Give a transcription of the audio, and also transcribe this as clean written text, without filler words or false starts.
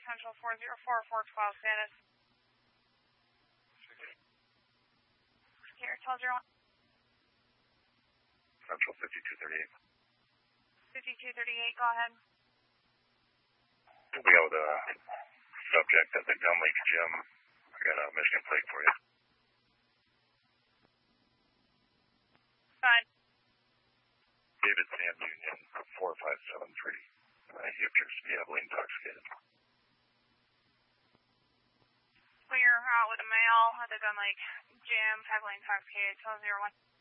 Central 404, 412 status. Here, tell 01. Central 5238. 5238, go ahead. We got a subject at the Gun Lake Gym. I got a Michigan plate for you. Fine. David Sam Union, 4573. He appears to be heavily intoxicated. Clear out with a male at the Gun Lake Gym, heavily intoxicated, 1201.